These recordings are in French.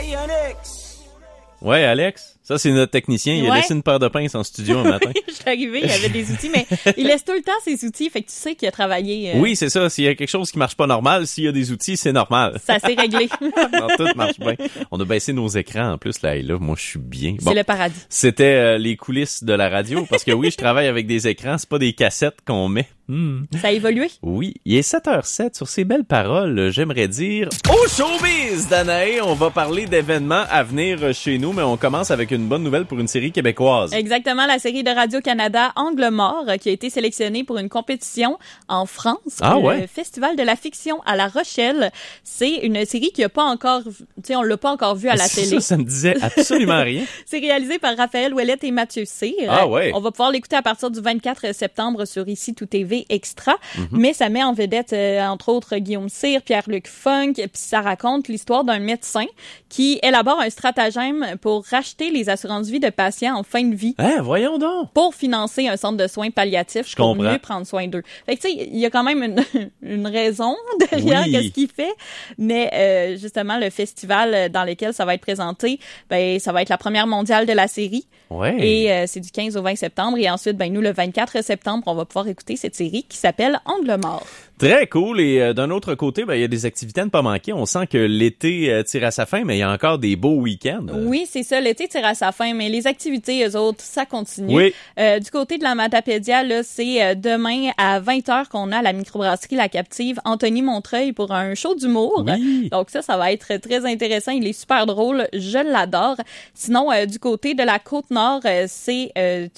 Hey Alex! Ouais, Alex, ça c'est notre technicien. Il a laissé une paire de pinces en studio un matin. Je suis arrivée, il y avait des outils, mais il laisse tout le temps ses outils, fait que tu sais qu'il a travaillé. Oui, c'est ça. S'il y a quelque chose qui marche pas normal, s'il y a des outils, c'est normal. Ça s'est réglé. Non, tout marche bien. On a baissé nos écrans en plus, là, et là, moi je suis bien. C'est le paradis. C'était les coulisses de la radio, parce que oui, je travaille avec des écrans, c'est pas des cassettes qu'on met. Ça a évolué? Oui, il est 7h07. Sur ces belles paroles, j'aimerais dire au showbiz, Danae, on va parler d'événements à venir chez nous, mais on commence avec une bonne nouvelle pour une série québécoise. Exactement, la série de Radio-Canada Angle mort qui a été sélectionnée pour une compétition en France, le Festival de la fiction à La Rochelle. C'est une série qui a pas encore, tu sais, on l'a pas encore vue à la télé. Ça me disait absolument rien. C'est réalisé par Raphaël Ouellette et Mathieu Cyr. On va pouvoir l'écouter à partir du 24 septembre sur Ici Tout TV Extra, mais ça met en vedette entre autres Guillaume Cyr, Pierre-Luc Funk, puis ça raconte l'histoire d'un médecin qui élabore un stratagème pour racheter les assurances-vie de patients en fin de vie. Voyons donc! Pour financer un centre de soins palliatifs pour mieux prendre soin d'eux. Fait que tu sais, il y a quand même une raison derrière ce qu'il fait, mais justement le festival dans lequel ça va être présenté, ben ça va être la première mondiale de la série. Et c'est du 15 au 20 septembre et ensuite ben nous le 24 septembre, on va pouvoir écouter cette série qui s'appelle Angle mort. Très cool. Et d'un autre côté, ben il y a des activités à ne pas manquer. On sent que l'été tire à sa fin, mais il y a encore des beaux week-ends. Oui, c'est ça. L'été tire à sa fin, mais les activités, eux autres, ça continue. Du côté de la Matapédia, là, c'est demain à 20h qu'on a la microbrasserie La Captive, Anthony Montreuil pour un show d'humour. Donc ça va être très intéressant. Il est super drôle. Je l'adore. Sinon, du côté de la Côte-Nord, c'est...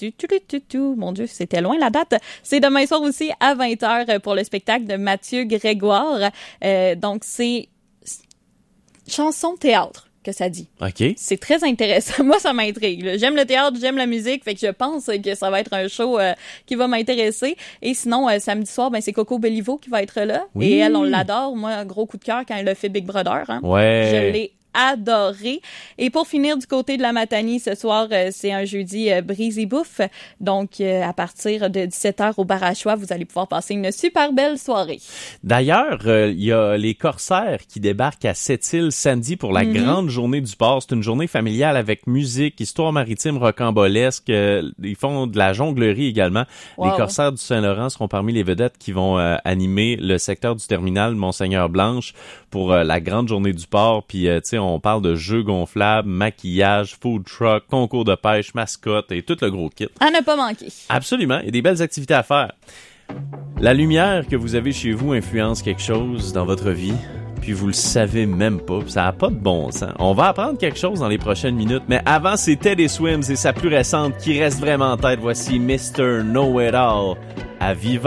mon Dieu, c'était loin la date. C'est demain soir aussi à 20h pour le spectacle de Mathieu Grégoire. Donc, c'est chanson-théâtre que ça dit. C'est très intéressant. Moi, ça m'intrigue. Là. J'aime le théâtre, j'aime la musique, fait que je pense que ça va être un show qui va m'intéresser. Et sinon, samedi soir, ben c'est Coco Bellivo qui va être là. Et elle, on l'adore. Moi, un gros coup de cœur quand elle a fait Big Brother. Hein. Je l'ai adoré. Et pour finir du côté de la Matanie, ce soir, c'est un jeudi brise et bouffe. Donc, à partir de 17h au bar à choix, vous allez pouvoir passer une super belle soirée. D'ailleurs, il y a les Corsaires qui débarquent à Sept-Îles samedi pour la grande journée du port. C'est une journée familiale avec musique, histoire maritime rocambolesque. Ils font de la jonglerie également. Les Corsaires du Saint-Laurent seront parmi les vedettes qui vont animer le secteur du terminal Monseigneur-Blanche pour la grande journée du port. Puis, tu sais, on parle de jeux gonflables, maquillage, food truck, concours de pêche, mascotte et tout le gros kit. À ne pas manquer. Absolument. Il y a des belles activités à faire. La lumière que vous avez chez vous influence quelque chose dans votre vie, puis vous le savez même pas. Ça n'a pas de bon sens. On va apprendre quelque chose dans les prochaines minutes, mais avant, c'est Teddy Swims et sa plus récente qui reste vraiment en tête. Voici Mr. Know It All à Vivant.